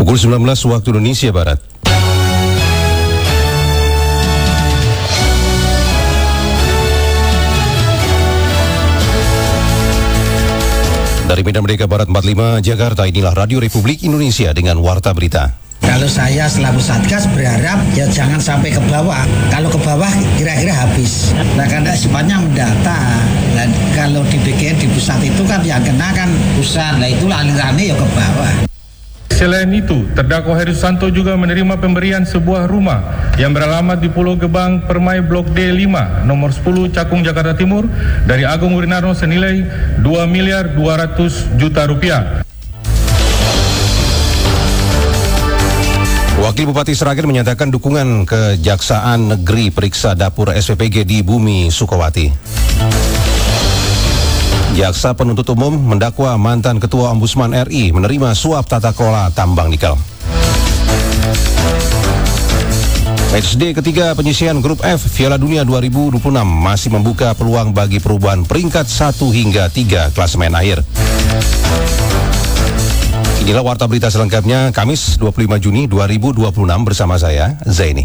Pukul 19 waktu Indonesia Barat. Dari Medan Merdeka Barat 45 Jakarta, inilah Radio Republik Indonesia dengan Warta Berita. Kalau saya selaku Satgas berharap ya jangan sampai ke bawah. Kalau ke bawah kira-kira habis. Nah karena sifatnya mendata. Dan kalau di BGN di pusat itu kan yang kena kan pusat. Nah itulah alirannya ya ke bawah. Selain itu, terdakwa Heri Susanto juga menerima pemberian sebuah rumah yang beralamat di Pulau Gebang, Permai Blok D5, nomor 10, Cakung, Jakarta Timur, dari Agung Wurinarno senilai 2.200.000.000 rupiah. Wakil Bupati Sragen menyatakan dukungan Kejaksaan Negeri periksa dapur SPPG di Bumi Sukawati. Jaksa Penuntut Umum mendakwa mantan Ketua Ombudsman RI menerima suap tata kelola tambang nikel. Matchday ketiga penyisihan Grup F Piala Dunia 2026 masih membuka peluang bagi perubahan peringkat 1 hingga 3 klasemen akhir. Inilah Warta Berita selengkapnya Kamis 25 Juni 2026 bersama saya, Zaini.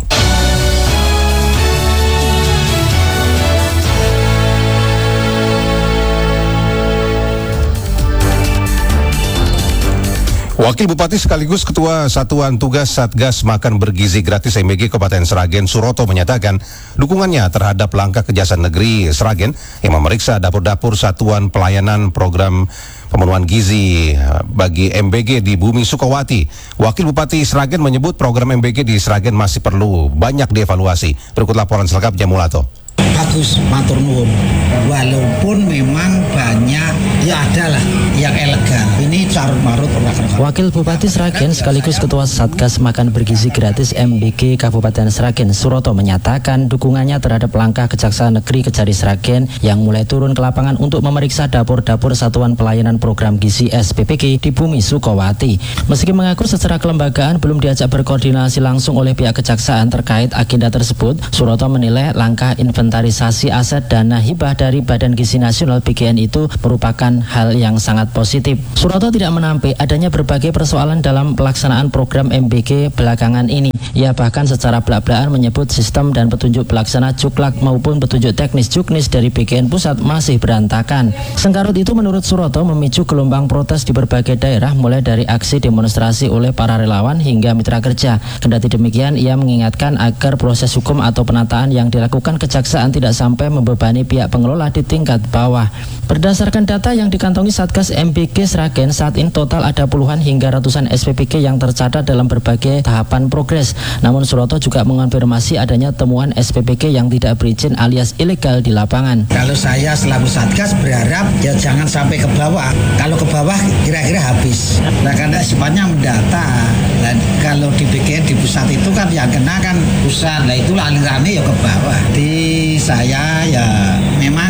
Wakil Bupati sekaligus Ketua Satuan Tugas Satgas Makan Bergizi Gratis MBG Kabupaten Sragen Suroto menyatakan dukungannya terhadap langkah Kejaksaan Negeri Sragen yang memeriksa dapur-dapur Satuan Pelayanan Program Pemenuhan Gizi bagi MBG di Bumi Sukawati. Wakil Bupati Sragen menyebut program MBG di Sragen masih perlu banyak dievaluasi. Berikut laporan selengkapnya Mulato. Bagus, matur nuwun. Walaupun memang banyak, ya adalah yang elegan. Ini carut-marut. Wakil Bupati Sragen sekaligus Ketua Satgas Makan Bergizi Gratis MBG Kabupaten Sragen Suroto menyatakan dukungannya terhadap langkah Kejaksaan Negeri Kejari Sragen yang mulai turun ke lapangan untuk memeriksa dapur-dapur Satuan Pelayanan Program Gizi SPPG di Bumi Sukawati. Meski mengaku secara kelembagaan belum diajak berkoordinasi langsung oleh pihak kejaksaan terkait agenda tersebut, Suroto menilai langkah inventarisasi aset dana hibah dari Badan Gizi Nasional BGN itu merupakan hal yang sangat positif. Suroto tidak menampik adanya berbagai persoalan dalam pelaksanaan program MBG belakangan ini. Ia bahkan secara belak-belakan menyebut sistem dan petunjuk pelaksana Juklak maupun petunjuk teknis Juknis dari BGN Pusat masih berantakan. Sengkarut itu menurut Suroto memicu gelombang protes di berbagai daerah mulai dari aksi demonstrasi oleh para relawan hingga mitra kerja. Kendati demikian, ia mengingatkan agar proses hukum atau penataan yang dilakukan kejaksaan tidak sampai membebani pihak pengelola di tingkat bawah. Berdasarkan data yang dikantongi Satgas MBG Sragen, saat ini total ada puluhan hingga ratusan SPPG yang tercatat dalam berbagai tahapan progres. Namun Suroto juga mengonfirmasi adanya temuan SPPG yang tidak berizin alias ilegal di lapangan. Kalau saya selaku Satgas berharap ya jangan sampai ke bawah. Kalau ke bawah kira-kira habis. Nah karena sifatnya mendata. Dan kalau di BGN di pusat itu kan yang kena kan pusat. Nah itulah alirannya ya ke bawah. Di saya ya memang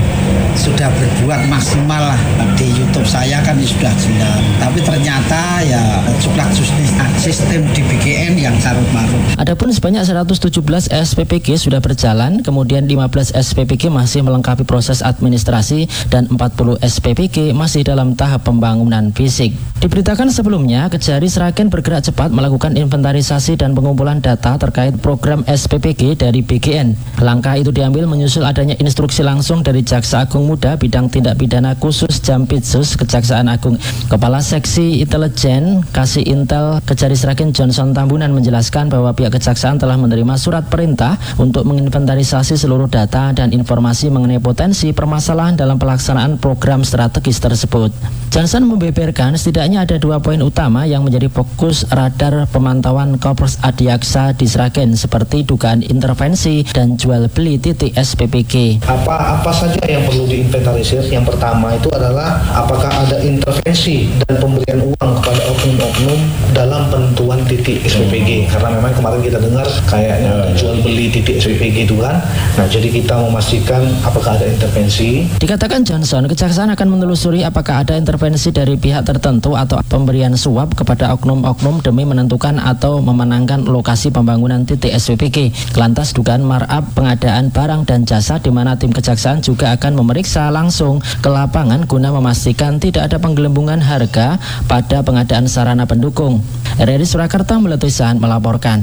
sudah berbuat maksimal lah. Di YouTube saya kan sudah jelas. Tapi ternyata ya Juklak Juknis sistem di BGN yang carut-marut. Adapun sebanyak 117 SPPG sudah berjalan, kemudian 15 SPPG masih melengkapi proses administrasi dan 40 SPPG masih dalam tahap pembangunan fisik. Diberitakan sebelumnya, Kejari Sragen bergerak cepat melakukan inventarisasi dan pengumpulan data terkait program SPPG dari BGN. Langkah itu diambil menyusul adanya instruksi langsung dari Jaksa Agung Muda Bidang Tindak Pidana Khusus Jampitsus Kejaksaan Agung. Kepala Seksi Intelijen Kasih Intel Kejari Sragen Johnson Tambunan menjelaskan bahwa pihak kejaksaan telah menerima surat perintah untuk menginventarisasi seluruh data dan informasi mengenai potensi permasalahan dalam pelaksanaan program strategis tersebut. Johnson membeberkan setidaknya ada 2 poin utama yang menjadi fokus radar pemantauan Korps Adiaksa di Sragen, seperti dugaan intervensi dan jual beli titik SPPG. Apa saja yang perlu diinventarisir? Yang pertama itu adalah apakah ada intervensi dan pemberian uang kepada oknum-oknum dalam penentuan titik SPPG, karena memang kemarin kita dengar kayaknya jual beli titik SPPG itu kan. Nah jadi kita memastikan apakah ada intervensi. Dikatakan Johnson, kejaksaan akan menelusuri apakah ada intervensi dari pihak tertentu atau pemberian suap kepada oknum-oknum demi menentukan atau memenangkan lokasi pembangunan titik SPPG. Kelantas dugaan markup pengadaan barang dan jasa, di mana tim kejaksaan juga akan memeriksa memeriksa langsung ke lapangan guna memastikan tidak ada penggelembungan harga pada pengadaan sarana pendukung. RRI Surakarta Meletusan melaporkan.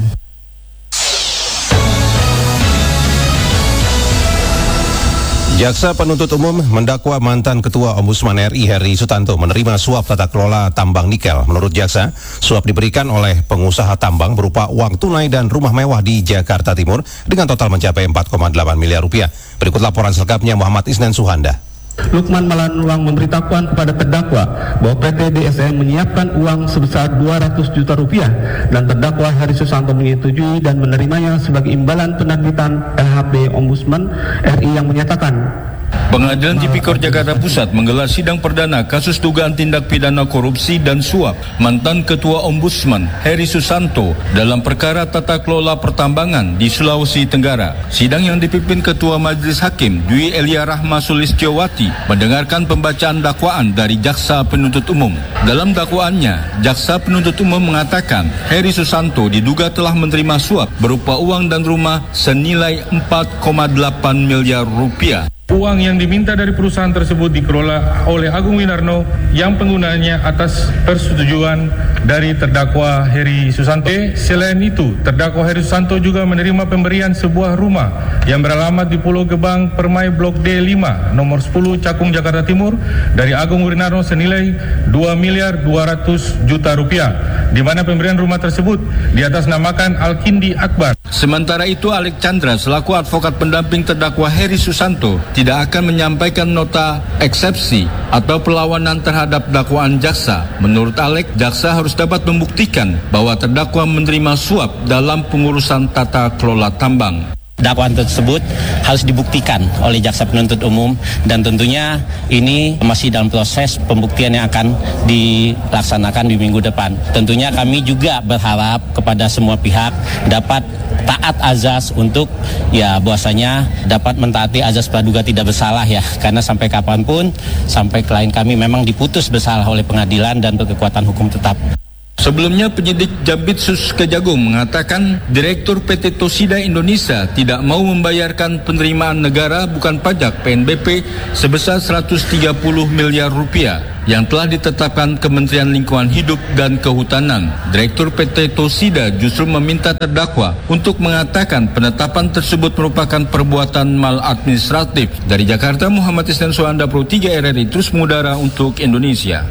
Jaksa penuntut umum mendakwa mantan Ketua Ombudsman RI Heri Sutanto menerima suap tata kelola tambang nikel. Menurut jaksa, suap diberikan oleh pengusaha tambang berupa uang tunai dan rumah mewah di Jakarta Timur dengan total mencapai 4,8 miliar rupiah. Berikut laporan selengkapnya Muhammad Isnan Suhanda. Lukman Malanulang memberitahukan kepada terdakwa bahwa PT DSM menyiapkan uang sebesar 200 juta rupiah dan terdakwa Heri Susanto menyetujui dan menerimanya sebagai imbalan penerbitan LHP Ombudsman RI yang menyatakan Pengadilan Tipikor Jakarta Pusat menggelar sidang perdana kasus dugaan tindak pidana korupsi dan suap mantan Ketua Ombudsman Heri Susanto dalam perkara tata kelola pertambangan di Sulawesi Tenggara. Sidang yang dipimpin Ketua Majelis Hakim Dwi Elia Rahma Sulistyowati mendengarkan pembacaan dakwaan dari Jaksa Penuntut Umum. Dalam dakwaannya, Jaksa Penuntut Umum mengatakan Heri Susanto diduga telah menerima suap berupa uang dan rumah senilai 4,8 miliar rupiah. Uang yang diminta dari perusahaan tersebut dikelola oleh Agung Winarno yang penggunaannya atas persetujuan dari terdakwa Heri Susanto. Selain itu, terdakwa Heri Susanto juga menerima pemberian sebuah rumah yang beralamat di Pulau Gebang, Permai Blok D5, nomor 10, Cakung, Jakarta Timur dari Agung Winarno senilai 2 miliar 200 juta rupiah, di mana pemberian rumah tersebut diatasnamakan Alkindi Akbar. Sementara itu, Alek Chandra selaku advokat pendamping terdakwa Heri Susanto tidak akan menyampaikan nota eksepsi atau perlawanan terhadap dakwaan jaksa. Menurut Alek, jaksa harus dapat membuktikan bahwa terdakwa menerima suap dalam pengurusan tata kelola tambang. Dakwaan tersebut harus dibuktikan oleh jaksa penuntut umum dan tentunya ini masih dalam proses pembuktian yang akan dilaksanakan di minggu depan. Tentunya kami juga berharap kepada semua pihak dapat taat azas untuk bahwasanya dapat mentaati azas praduga tidak bersalah karena sampai kapanpun sampai klien kami memang diputus bersalah oleh pengadilan dan berkekuatan hukum tetap. Sebelumnya, penyidik Jambitsus Kejagung mengatakan Direktur PT Tosida Indonesia tidak mau membayarkan penerimaan negara bukan pajak PNBP sebesar 130 miliar rupiah yang telah ditetapkan Kementerian Lingkungan Hidup dan Kehutanan. Direktur PT Tosida justru meminta terdakwa untuk mengatakan penetapan tersebut merupakan perbuatan maladministratif. Dari Jakarta, Muhammad Isnan Suhanda, Pro 3 RRI, terus mengudara untuk Indonesia.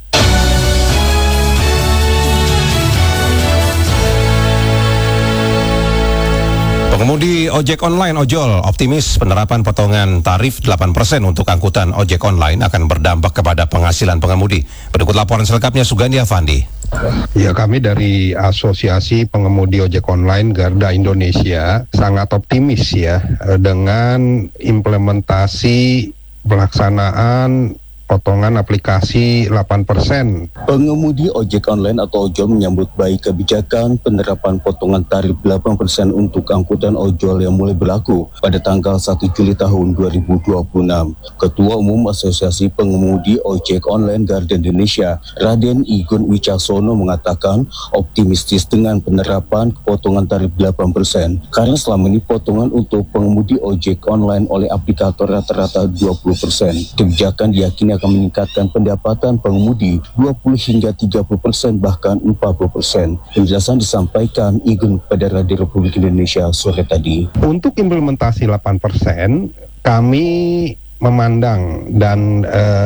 Pengemudi ojek online ojol optimis penerapan potongan tarif 8% untuk angkutan ojek online akan berdampak kepada penghasilan pengemudi. Berikut laporan selengkapnya Sugandi Afandi. Ya, kami dari Asosiasi Pengemudi Ojek Online Garda Indonesia sangat optimis dengan implementasi pelaksanaan potongan aplikasi 8%. Pengemudi ojek online atau ojol menyambut baik kebijakan penerapan potongan tarif 8% untuk angkutan ojol yang mulai berlaku pada tanggal 1 Juli tahun 2026. Ketua Umum Asosiasi Pengemudi Ojek Online Garda Indonesia, Raden Igun Wicaksono mengatakan optimistis dengan penerapan potongan tarif 8% karena selama ini potongan untuk pengemudi ojek online oleh aplikator rata-rata 20%. Kebijakan diyakini akan meningkatkan pendapatan pengemudi 20 hingga 30% bahkan 40%. Penjelasan disampaikan Igun pada Radio Republik Indonesia sore tadi. Untuk implementasi 8%, kami memandang dan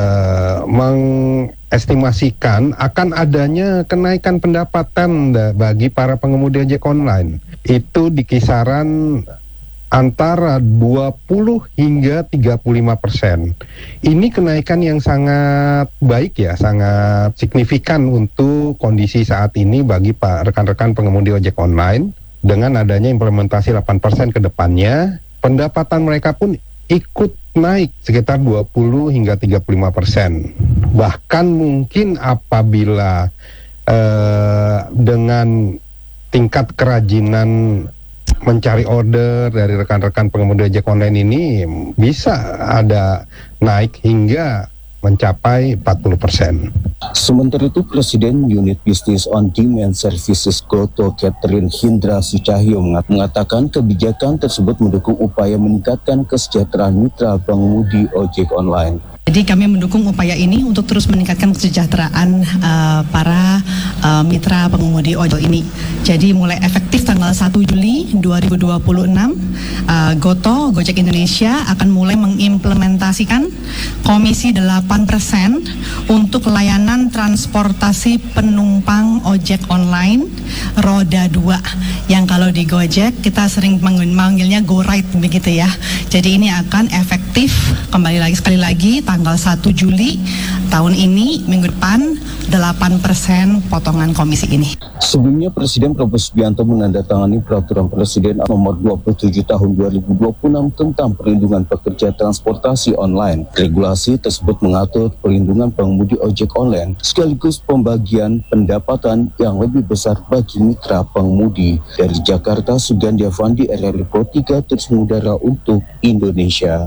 mengestimasikan akan adanya kenaikan pendapatan bagi para pengemudi ojek online. Itu di kisaran antara 20 hingga 35%. Ini kenaikan yang sangat baik sangat signifikan untuk kondisi saat ini bagi rekan-rekan pengemudi ojek online. Dengan adanya implementasi 8% ke depannya, pendapatan mereka pun ikut naik sekitar 20 hingga 35%. Bahkan mungkin apabila dengan tingkat kerajinan mencari order dari rekan-rekan pengemudi ojek online ini bisa ada naik hingga mencapai 40%. Sementara itu, Presiden Unit Business on Demand Services GoTo Catherine Hindra Sucahyo mengatakan kebijakan tersebut mendukung upaya meningkatkan kesejahteraan mitra pengemudi ojek online. Jadi kami mendukung upaya ini untuk terus meningkatkan kesejahteraan para mitra pengemudi ojol ini. Jadi mulai efektif tanggal 1 Juli 2026, GoTo, Gojek Indonesia akan mulai mengimplementasikan komisi 8% untuk layanan transportasi penumpang ojek online roda 2. Yang kalau di Gojek kita sering manggilnya GoRide begitu ya. Jadi ini akan efektif sekali lagi tanggal 1 Juli tahun ini, minggu depan 8% potongan komisi ini. Sebelumnya Presiden Prabowo Subianto menandatangani Peraturan Presiden Nomor 27 Tahun 2026 tentang perlindungan pekerja transportasi online. Regulasi tersebut mengatur perlindungan pengemudi ojek online sekaligus pembagian pendapatan yang lebih besar bagi mitra pengemudi. Dari Jakarta, Sugandi Avandi, RRI Pro 3 terus mengudara untuk Indonesia.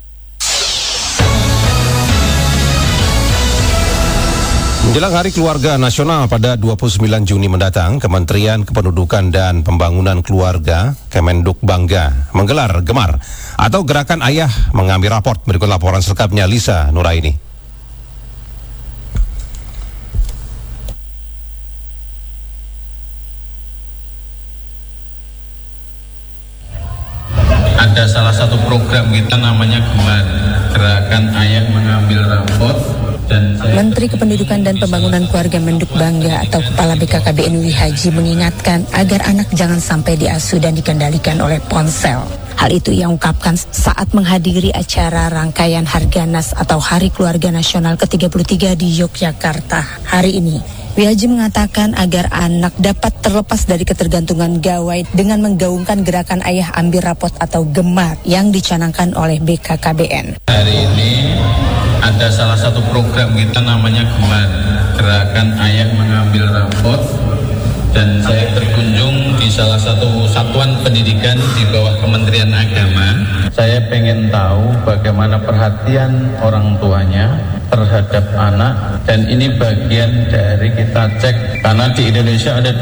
Menjelang Hari Keluarga Nasional pada 29 Juni mendatang, Kementerian Kependudukan dan Pembangunan Keluarga Kemenduk Bangga menggelar Gemar atau Gerakan Ayah Mengambil Raport. Berikut laporan selengkapnya Lisa Nuraini. Ada salah satu program kita namanya Gemar, Gerakan Ayah Mengambil Raport. Menteri Kependudukan dan Pembangunan Keluarga Menduk Bangga atau Kepala BKKBN Wi Haji mengingatkan agar anak jangan sampai diasuh dan dikendalikan oleh ponsel. Hal itu ia ungkapkan saat menghadiri acara rangkaian Harganas atau Hari Keluarga Nasional ke-33 di Yogyakarta hari ini. Wi Haji mengatakan agar anak dapat terlepas dari ketergantungan gawai dengan menggaungkan gerakan Ayah Ambil Rapot atau Gemar yang dicanangkan oleh BKKBN. Hari ini ada salah satu program kita namanya Gemar, Gerakan Ayah Mengambil Rapot, dan saya berkunjung di salah satu satuan pendidikan di bawah Kementerian Agama. Saya pengen tahu bagaimana perhatian orang tuanya terhadap anak, dan ini bagian dari kita cek karena di Indonesia ada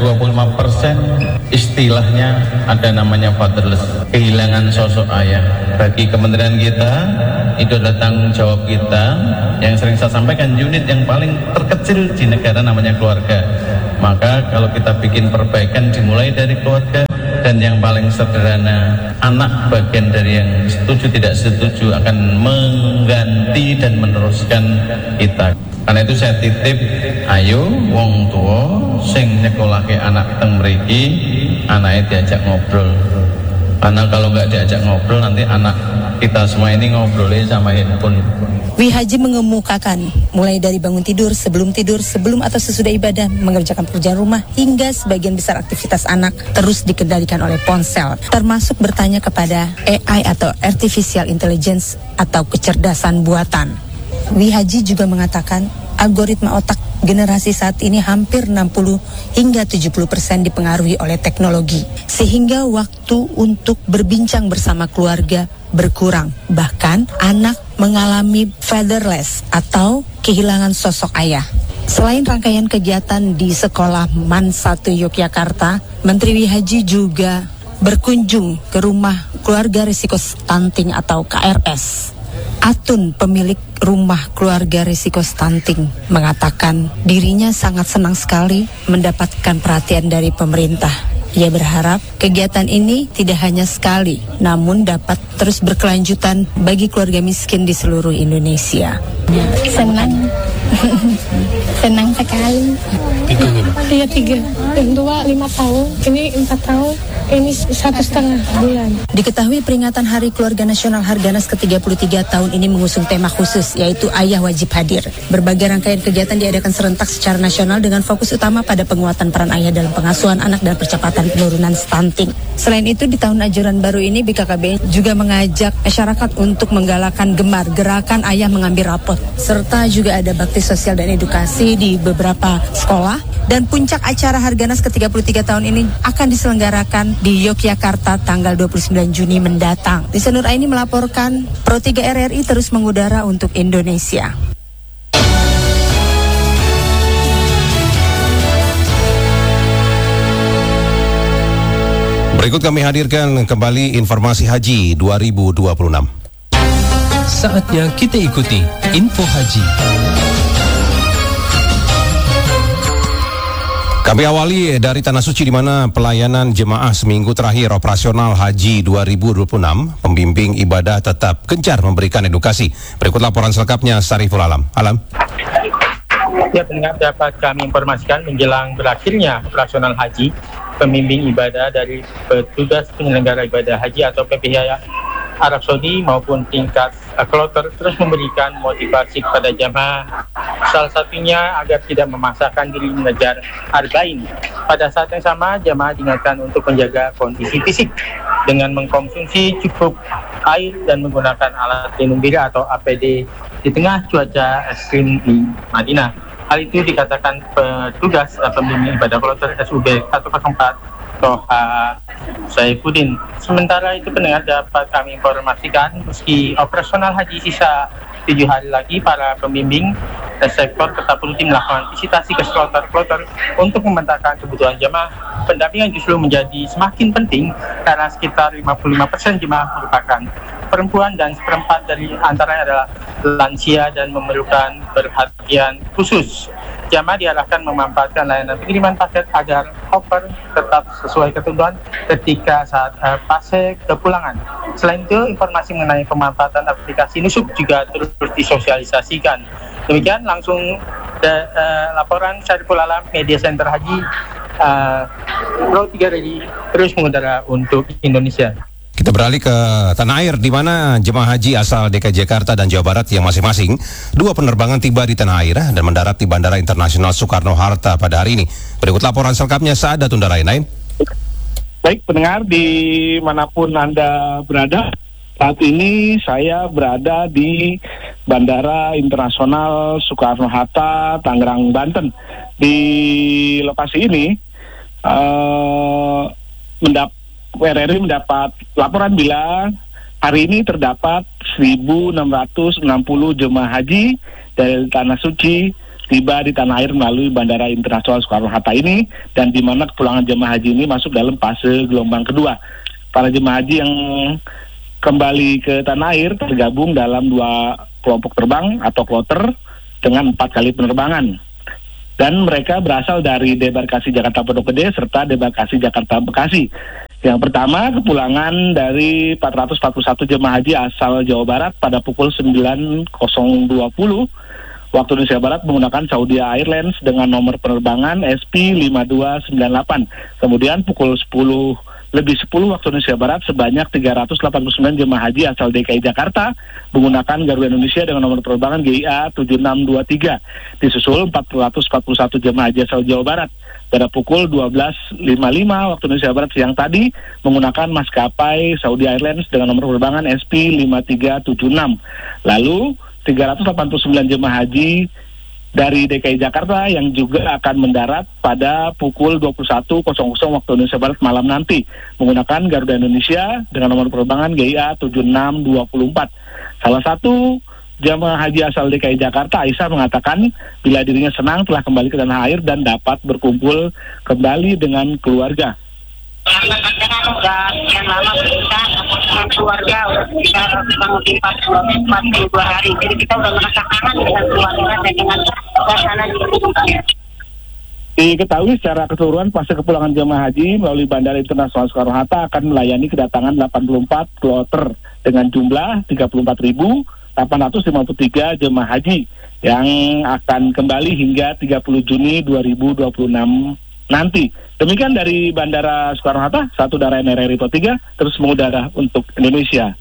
25% istilahnya ada namanya fatherless, kehilangan sosok ayah. Bagi kementerian kita itu adalah tanggung jawab kita. Yang sering saya sampaikan, unit yang paling terkecil di negara namanya keluarga. Maka kalau kita bikin perbaikan dimulai dari keluarga, dan yang paling sederhana, anak bagian dari yang setuju tidak setuju akan mengganti dan meneruskan kita. Karena itu saya titip, ayo wong tua sing nyekolahke anak teng mriki, anaknya diajak ngobrol. Karena kalau nggak diajak ngobrol, nanti anak kita semua ini ngobrolnya sama handphone. Wi Haji mengemukakan mulai dari bangun tidur, sebelum atau sesudah ibadah, mengerjakan pekerjaan rumah, hingga sebagian besar aktivitas anak terus dikendalikan oleh ponsel, termasuk bertanya kepada AI atau Artificial Intelligence atau kecerdasan buatan. Wi Haji juga mengatakan algoritma otak generasi saat ini hampir 60 hingga 70% dipengaruhi oleh teknologi, sehingga waktu untuk berbincang bersama keluarga berkurang. Bahkan anak mengalami fatherless atau kehilangan sosok ayah. Selain rangkaian kegiatan di Sekolah MAN 1 Yogyakarta, Menteri Wi Haji juga berkunjung ke rumah keluarga risiko stunting atau KRS. Atun, pemilik rumah keluarga risiko stunting, mengatakan dirinya sangat senang sekali mendapatkan perhatian dari pemerintah. Ia berharap kegiatan ini tidak hanya sekali, namun dapat terus berkelanjutan bagi keluarga miskin di seluruh Indonesia. Senang, senang sekali. Iya 3, yang tua 5 tahun, ini 4 tahun. Ini 1,5 bulan. Diketahui peringatan Hari Keluarga Nasional Harganas ke-33 tahun ini mengusung tema khusus, yaitu Ayah Wajib Hadir. Berbagai rangkaian kegiatan diadakan serentak secara nasional dengan fokus utama pada penguatan peran ayah dalam pengasuhan anak dan percepatan penurunan stunting. Selain itu, di tahun ajaran baru ini BKKBN juga mengajak masyarakat untuk menggalakkan Gemar, Gerakan Ayah Mengambil Rapot, serta juga ada bakti sosial dan edukasi di beberapa sekolah. Dan puncak acara Harganas ke-33 tahun ini akan diselenggarakan di Yogyakarta tanggal 29 Juni mendatang. Lisa Nuraini melaporkan, Pro 3 RRI terus mengudara untuk Indonesia. Berikut kami hadirkan kembali informasi haji 2026. Saatnya kita ikuti info haji. Kami awali dari Tanah Suci di mana pelayanan jemaah seminggu terakhir operasional haji 2026, pembimbing ibadah tetap gencar memberikan edukasi. Berikut laporan selengkapnya Sariful Alam. Alam. Ya, pendengar, dapat kami informasikan menjelang berakhirnya operasional haji, pembimbing ibadah dari petugas penyelenggara ibadah haji atau PPH Arab Saudi maupun tingkat kloter terus memberikan motivasi kepada jamaah, salah satunya agar tidak memaksakan diri mengejar arba'in. Pada saat yang sama, jamaah diingatkan untuk menjaga kondisi fisik dengan mengkonsumsi cukup air dan menggunakan alat pelindung diri atau APD di tengah cuaca ekstrim di Madinah. Hal itu dikatakan petugas pembimbing ibadah kloter SUB 104 Toha Saifuddin. Sementara itu, pendengar, dapat kami informasikan meski operasional haji sisa 7 hari lagi, para pembimbing sektor tetap rutin melakukan visitasi ke kloter untuk memetakan kebutuhan jemaah. Pendampingan justru menjadi semakin penting karena sekitar 55% jemaah merupakan perempuan dan seperempat dari antaranya adalah lansia dan memerlukan perhatian khusus. Jamaah diarahkan memanfaatkan layanan pengiriman paket agar hopper tetap sesuai ketentuan ketika saat fase kepulangan. Selain itu, informasi mengenai pemanfaatan aplikasi Nusuk juga terus disosialisasikan. Demikian langsung laporan Syariful Alam, Media Center Haji Pro 3 Ready terus mengudara untuk Indonesia. Kita beralih ke tanah air di mana jemaah haji asal DKI Jakarta dan Jawa Barat yang masing-masing 2 penerbangan tiba di tanah air dan mendarat di Bandara Internasional Soekarno-Hatta pada hari ini. Berikut laporan selengkapnya Saada Tundarainain. Baik, pendengar dimanapun Anda berada, saat ini saya berada di Bandara Internasional Soekarno-Hatta, Tangerang, Banten. Di lokasi ini RRI mendapat laporan bila hari ini terdapat 1.660 jemaah haji dari Tanah Suci tiba di tanah air melalui Bandara Internasional Soekarno-Hatta ini, dan di mana kepulangan jemaah haji ini masuk dalam fase gelombang kedua. Para jemaah haji yang kembali ke tanah air tergabung dalam 2 kelompok terbang atau kloter dengan 4 kali penerbangan. Dan mereka berasal dari debarkasi Jakarta Pondok Gede serta debarkasi Jakarta Bekasi. Yang pertama, kepulangan dari 441 jemaah haji asal Jawa Barat pada pukul 9.020 waktu Indonesia Barat menggunakan Saudi Airlines dengan nomor penerbangan SP5298. Kemudian pukul 10:10 waktu Indonesia Barat sebanyak 389 jemaah haji asal DKI Jakarta menggunakan Garuda Indonesia dengan nomor penerbangan GIA 7623. Disusul 441 jemaah haji asal Jawa Barat pada pukul 12.55 waktu Indonesia Barat siang tadi menggunakan maskapai Saudi Airlines dengan nomor penerbangan SP5376. Lalu 389 jemaah haji dari DKI Jakarta yang juga akan mendarat pada pukul 21.00 waktu Indonesia Barat malam nanti menggunakan Garuda Indonesia dengan nomor penerbangan GIA 7624. Salah satu jemaah haji asal DKI Jakarta, Aisyah, mengatakan bila dirinya senang telah kembali ke tanah air dan dapat berkumpul kembali dengan keluarga. Dengan udah sekian lama kita dengan keluarga udah sekitar kurang lebih 42 hari, jadi kita udah merasa kangen dengan keluarga dan dengan suasana di rumah. Diketahui secara keseluruhan fase kepulangan jemaah haji melalui Bandara Internasional Soekarno-Hatta akan melayani kedatangan 84 kloter dengan jumlah 34.853 jemaah haji yang akan kembali hingga 30 Juni 2026 nanti. Demikian dari Bandara Soekarno-Hatta, satu daerah RRI Pro 3 terus mengudara untuk Indonesia.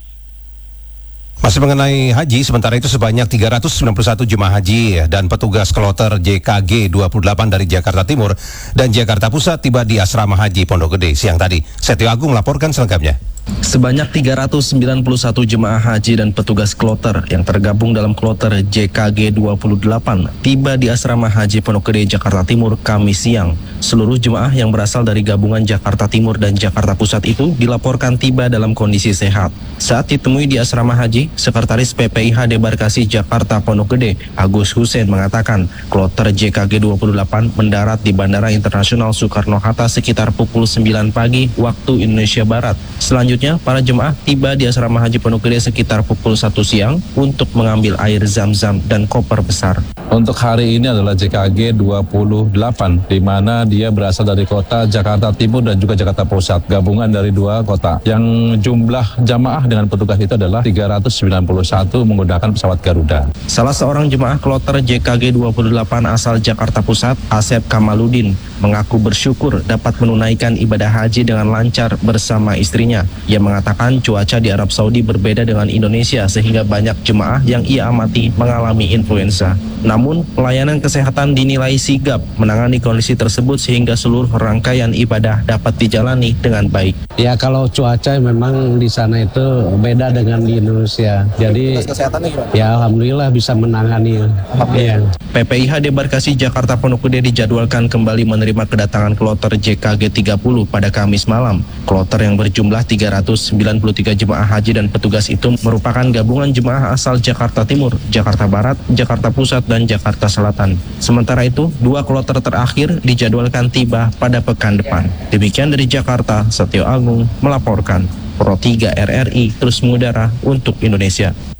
Masih mengenai haji, sementara itu sebanyak 391 jemaah haji dan petugas kloter JKG 28 dari Jakarta Timur dan Jakarta Pusat tiba di Asrama Haji Pondok Gede siang tadi. Setio Agung melaporkan selengkapnya. Sebanyak 391 jemaah haji dan petugas kloter yang tergabung dalam kloter JKG 28 tiba di Asrama Haji Pondok Gede, Jakarta Timur, Kamis siang. Seluruh jemaah yang berasal dari gabungan Jakarta Timur dan Jakarta Pusat itu dilaporkan tiba dalam kondisi sehat. Saat ditemui di Asrama Haji, Sekretaris PPIH Debarkasi Jakarta Pondok Gede, Agus Hussein mengatakan, kloter JKG 28 mendarat di Bandara Internasional Soekarno-Hatta sekitar pukul 9 pagi waktu Indonesia Barat. Selanjutnya, para jemaah tiba di Asrama Haji Pondok Gede sekitar pukul 1 siang untuk mengambil air zam-zam dan koper besar. Untuk hari ini adalah JKG 28, di mana dia berasal dari kota Jakarta Timur dan juga Jakarta Pusat, gabungan dari dua kota. Yang jumlah jamaah dengan petugas itu adalah 391 menggunakan pesawat Garuda. Salah seorang jemaah kloter JKG 28 asal Jakarta Pusat, Asep Kamaludin, mengaku bersyukur dapat menunaikan ibadah haji dengan lancar bersama istrinya. Ia mengatakan cuaca di Arab Saudi berbeda dengan Indonesia sehingga banyak jemaah yang ia amati mengalami influenza. Namun, pelayanan kesehatan dinilai sigap menangani kondisi tersebut sehingga seluruh rangkaian ibadah dapat dijalani dengan baik. Ya, kalau cuaca memang di sana itu beda dengan di Indonesia. Jadi, ya alhamdulillah bisa menangani. Ya. PPIH Debarkasi Jakarta Pondok Gede dijadwalkan kembali menerima kedatangan kloter JKG 30 pada Kamis malam. Kloter yang berjumlah 393 jemaah haji dan petugas itu merupakan gabungan jemaah asal Jakarta Timur, Jakarta Barat, Jakarta Pusat, dan Jakarta Selatan. Sementara itu, dua kloter terakhir dijadwalkan tiba pada pekan depan. Demikian dari Jakarta, Setio Agung melaporkan. Pro 3 RRI terus mengudara untuk Indonesia.